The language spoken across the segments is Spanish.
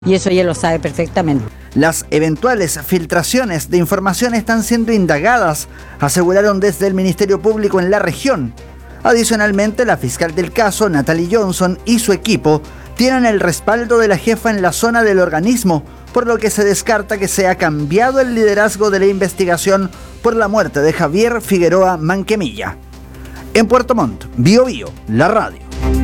Y eso ella lo sabe perfectamente. Las eventuales filtraciones de información están siendo indagadas, aseguraron desde el Ministerio Público en la región. Adicionalmente, la fiscal del caso, Natalie Johnson, y su equipo tienen el respaldo de la jefa en la zona del organismo, por lo que se descarta que se ha cambiado el liderazgo de la investigación por la muerte de Javier Figueroa Manquemilla. En Puerto Montt, Bio Bio, la radio.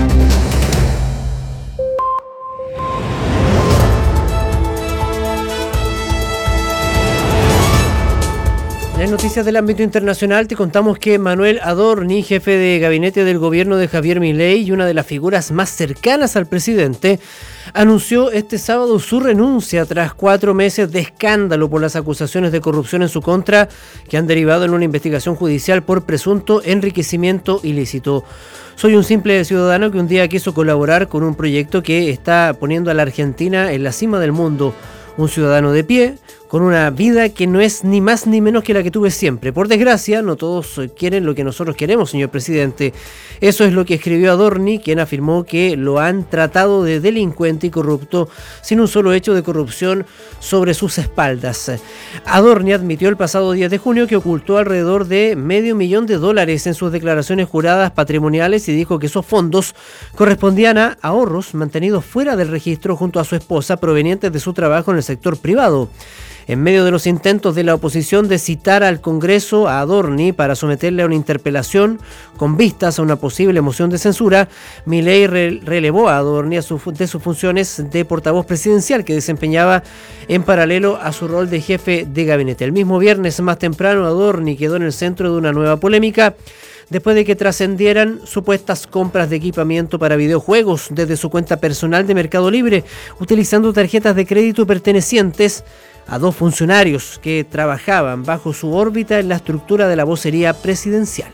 En las noticias del ámbito internacional te contamos que Manuel Adorni, jefe de gabinete del gobierno de Javier Milei y una de las figuras más cercanas al presidente, anunció este sábado su renuncia tras 4 meses de escándalo por las acusaciones de corrupción en su contra que han derivado en una investigación judicial por presunto enriquecimiento ilícito. Soy un simple ciudadano que un día quiso colaborar con un proyecto que está poniendo a la Argentina en la cima del mundo. Un ciudadano de pie, con una vida que no es ni más ni menos que la que tuve siempre. Por desgracia, no todos quieren lo que nosotros queremos, señor presidente. Eso es lo que escribió Adorni, quien afirmó que lo han tratado de delincuente y corrupto sin un solo hecho de corrupción sobre sus espaldas. Adorni admitió el pasado 10 de junio que ocultó alrededor de $500,000 en sus declaraciones juradas patrimoniales y dijo que esos fondos correspondían a ahorros mantenidos fuera del registro junto a su esposa provenientes de su trabajo en el sector privado. En medio de los intentos de la oposición de citar al Congreso a Adorni para someterle a una interpelación con vistas a una posible moción de censura, Milei relevó a Adorni de sus funciones de portavoz presidencial que desempeñaba en paralelo a su rol de jefe de gabinete. El mismo viernes más temprano, Adorni quedó en el centro de una nueva polémica después de que trascendieran supuestas compras de equipamiento para videojuegos desde su cuenta personal de Mercado Libre, utilizando tarjetas de crédito pertenecientes a 2 funcionarios que trabajaban bajo su órbita en la estructura de la vocería presidencial.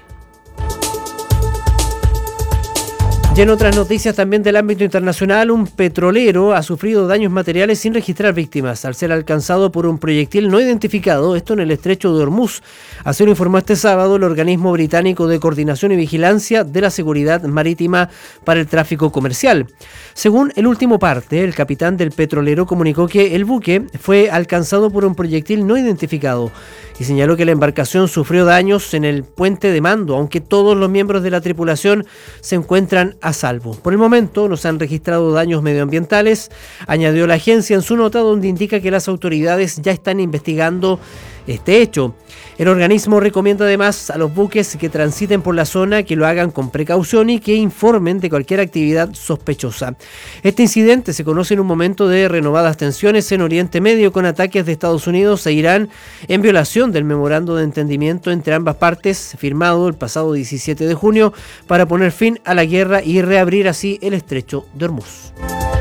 Y en otras noticias también del ámbito internacional, un petrolero ha sufrido daños materiales sin registrar víctimas al ser alcanzado por un proyectil no identificado, esto en el estrecho de Hormuz. Así lo informó este sábado el organismo británico de coordinación y vigilancia de la seguridad marítima para el tráfico comercial. Según el último parte, el capitán del petrolero comunicó que el buque fue alcanzado por un proyectil no identificado y señaló que la embarcación sufrió daños en el puente de mando, aunque todos los miembros de la tripulación se encuentran a salvo. Por el momento no se han registrado daños medioambientales, añadió la agencia en su nota, donde indica que las autoridades ya están investigando este hecho. El organismo recomienda además a los buques que transiten por la zona que lo hagan con precaución y que informen de cualquier actividad sospechosa. Este incidente se conoce en un momento de renovadas tensiones en Oriente Medio, con ataques de Estados Unidos e Irán en violación del memorando de entendimiento entre ambas partes firmado el pasado 17 de junio para poner fin a la guerra y reabrir así el estrecho de Hormuz.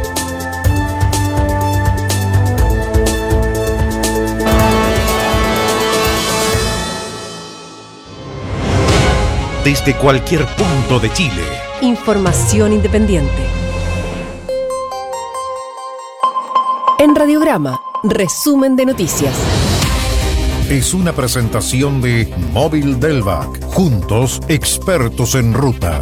Desde cualquier punto de Chile. Información independiente. En Radiograma, resumen de noticias. Es una presentación de Móvil Delvac. Juntos, expertos en ruta.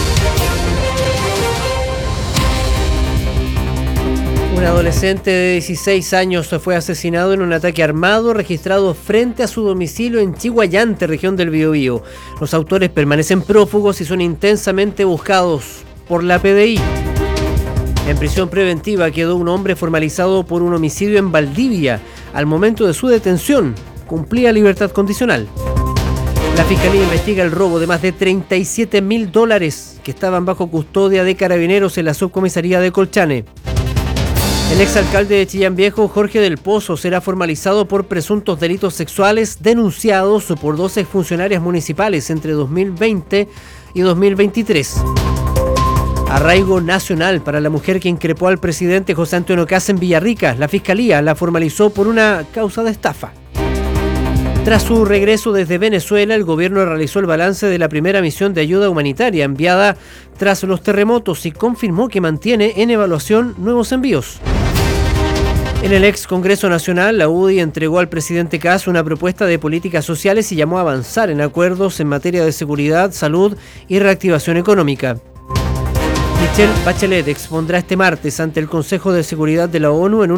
Un adolescente de 16 años fue asesinado en un ataque armado registrado frente a su domicilio en Chiguayante, región del Biobío. Los autores permanecen prófugos y son intensamente buscados por la PDI. En prisión preventiva quedó un hombre formalizado por un homicidio en Valdivia. Al momento de su detención, cumplía libertad condicional. La Fiscalía investiga el robo de más de $37.000 que estaban bajo custodia de carabineros en la subcomisaría de Colchane. El exalcalde de Chillán Viejo, Jorge del Pozo, será formalizado por presuntos delitos sexuales denunciados por 2 exfuncionarias municipales entre 2020 y 2023. Arraigo nacional para la mujer que increpó al presidente José Antonio Kast en Villarrica. La Fiscalía la formalizó por una causa de estafa. Tras su regreso desde Venezuela, el gobierno realizó el balance de la primera misión de ayuda humanitaria enviada tras los terremotos y confirmó que mantiene en evaluación nuevos envíos. En el ex Congreso Nacional, la UDI entregó al presidente Kast una propuesta de políticas sociales y llamó a avanzar en acuerdos en materia de seguridad, salud y reactivación económica. Michelle Bachelet expondrá este martes ante el Consejo de Seguridad de la ONU en